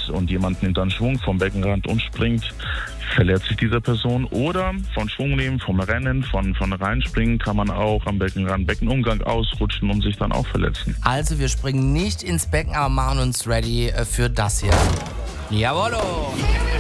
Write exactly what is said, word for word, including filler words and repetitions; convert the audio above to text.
und jemand nimmt dann Schwung vom Beckenrand und springt, verletzt sich diese Person. Oder von Schwung nehmen, vom Rennen, von, von Reinspringen kann man auch am Beckenrand Beckenumgang ausrutschen und sich dann auch verletzen. Also wir springen nicht ins Becken, aber machen uns ready für das hier. Jawollo!